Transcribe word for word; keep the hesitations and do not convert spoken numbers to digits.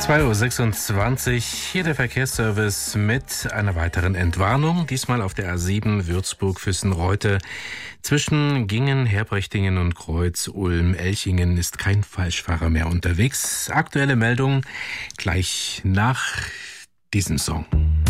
zwei Uhr sechsundzwanzig, hier der Verkehrsservice mit einer weiteren Entwarnung, diesmal auf der A sieben Würzburg-Füssen-Reute. Zwischen Gingen, Herbrechtingen und Kreuz-Ulm-Elchingen ist kein Falschfahrer mehr unterwegs. Aktuelle Meldung gleich nach diesem Song.